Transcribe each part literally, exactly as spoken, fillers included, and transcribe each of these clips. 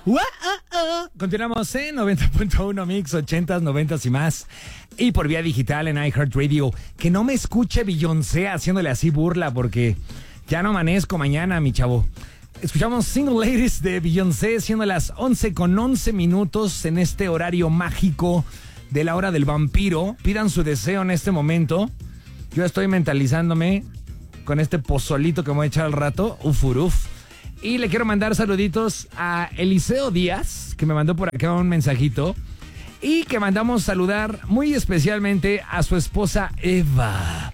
Uh, uh, uh. Continuamos en noventa punto uno Mix, ochentas, noventas y más. Y por vía digital en iHeartRadio. Que no me escuche Beyoncé haciéndole así burla porque ya no amanezco mañana, mi chavo. Escuchamos Single Ladies de Beyoncé siendo las once con once minutos en este horario mágico de la hora del vampiro. Pidan su deseo en este momento. Yo estoy mentalizándome con este pozolito que me voy a echar al rato. Ufuruf. Y le quiero mandar saluditos a Eliseo Díaz, que me mandó por acá un mensajito. Y que mandamos saludar muy especialmente a su esposa Eva.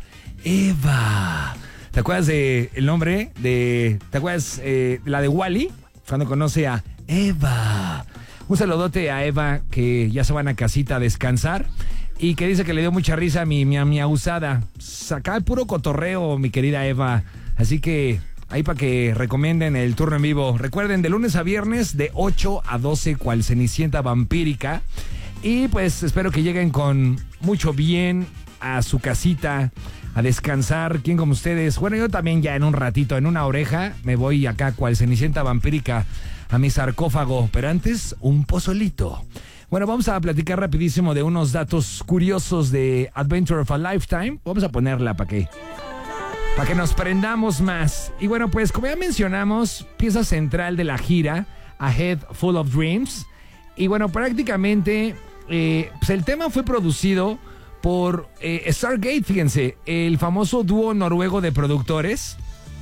Eva. ¿Te acuerdas del nombre? de ¿Te acuerdas eh, la de Wally? Cuando conoce a Eva. Un saludote a Eva, que ya se van a casita a descansar. Y que dice que le dio mucha risa a mi, mi, mi abusada. Saca el puro cotorreo, mi querida Eva. Así que ahí para que recomienden el turno en vivo. Recuerden, de lunes a viernes, de ocho a doce, cual Cenicienta vampírica. Y pues espero que lleguen con mucho bien a su casita a descansar. ¿Quién como ustedes? Bueno, yo también ya en un ratito, en una oreja, me voy acá cual Cenicienta vampírica a mi sarcófago. Pero antes, un pozolito. Bueno, vamos a platicar rapidísimo de unos datos curiosos de Adventure of a Lifetime. Vamos a ponerla para que... para que nos prendamos más. Y bueno, pues como ya mencionamos, pieza central de la gira, A Head Full of Dreams. Y bueno, prácticamente eh, pues el tema fue producido por eh, Stargate, fíjense, el famoso dúo noruego de productores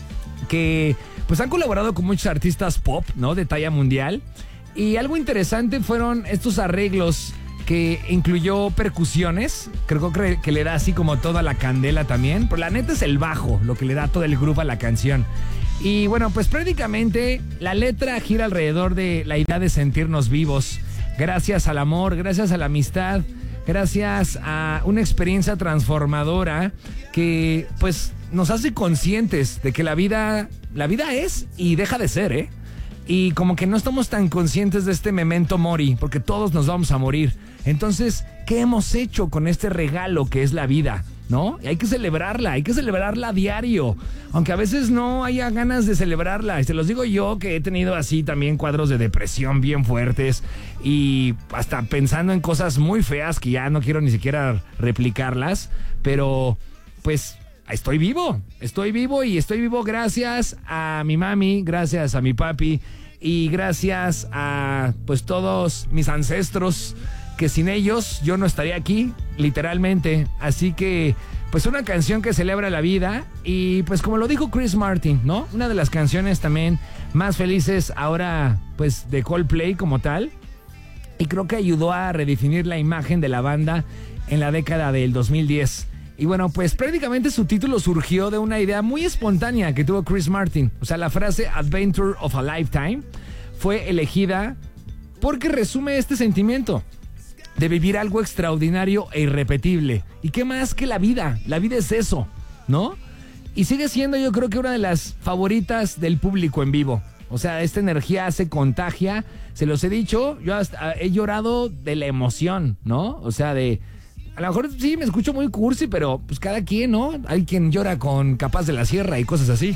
que pues han colaborado con muchos artistas pop, ¿no? De talla mundial. Y algo interesante fueron estos arreglos que incluyó percusiones. Creo que, que le da así como toda la candela también. Pero la neta es el bajo lo que le da todo el groove a la canción. Y bueno, pues prácticamente la letra gira alrededor de la idea de sentirnos vivos. Gracias al amor, gracias a la amistad, gracias a una experiencia transformadora que pues nos hace conscientes de que la vida, la vida es y deja de ser, ¿eh? Y como que no estamos tan conscientes de este memento mori, porque todos nos vamos a morir. Entonces, ¿qué hemos hecho con este regalo que es la vida? ¿No? Y hay que celebrarla, hay que celebrarla a diario. Aunque a veces no haya ganas de celebrarla. Y se los digo yo, que he tenido así también cuadros de depresión bien fuertes. Y hasta pensando en cosas muy feas que ya no quiero ni siquiera replicarlas. Pero, pues... estoy vivo, estoy vivo y estoy vivo gracias a mi mami, gracias a mi papi y gracias a pues todos mis ancestros, que sin ellos yo no estaría aquí, literalmente. Así que pues una canción que celebra la vida y pues como lo dijo Chris Martin, ¿no? Una de las canciones también más felices ahora pues de Coldplay como tal, y creo que ayudó a redefinir la imagen de la banda en la década del dos mil diez. Y bueno, pues prácticamente su título surgió de una idea muy espontánea que tuvo Chris Martin. O sea, la frase Adventure of a Lifetime fue elegida porque resume este sentimiento de vivir algo extraordinario e irrepetible. ¿Y qué más que la vida? La vida es eso, ¿no? Y sigue siendo, yo creo que una de las favoritas del público en vivo. O sea, esta energía se contagia. Se los he dicho, yo hasta he llorado de la emoción, ¿no? O sea, de... a lo mejor sí me escucho muy cursi, pero pues cada quien, ¿no? Hay quien llora con Capaz de la Sierra y cosas así.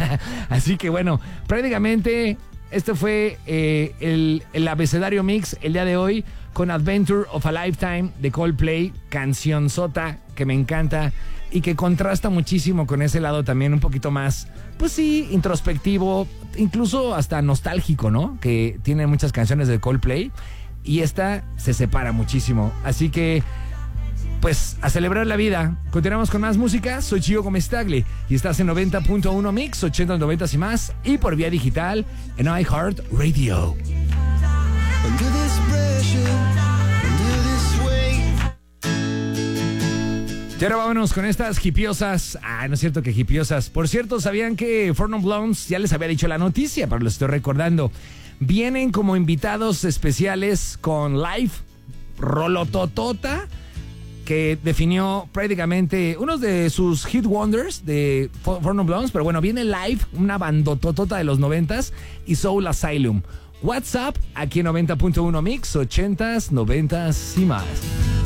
Así que bueno, prácticamente este fue eh, el, el abecedario mix el día de hoy con Adventure of a Lifetime de Coldplay, cancionzota que me encanta y que contrasta muchísimo con ese lado también un poquito más, pues sí, introspectivo, incluso hasta nostálgico, ¿no? Que tiene muchas canciones de Coldplay y esta se separa muchísimo. Así que pues a celebrar la vida. Continuamos con más música. Soy Gio Gomez-Tagle y estás en noventa punto uno Mix, ochenta, noventa y más, y por vía digital en iHeartRadio. Y ahora vámonos con estas hipiosas. Ah, no es cierto que hipiosas. Por cierto, ¿sabían que Four Non Blondes, ya les había dicho la noticia, pero lo estoy recordando, vienen como invitados especiales con Live Rolototota, que definió prácticamente unos de sus hit wonders de Four Non Blondes, pero bueno, viene Live, una bandototota de los noventas, y Soul Asylum. WhatsApp, aquí en noventa punto uno Mix, ochentas, noventas y más.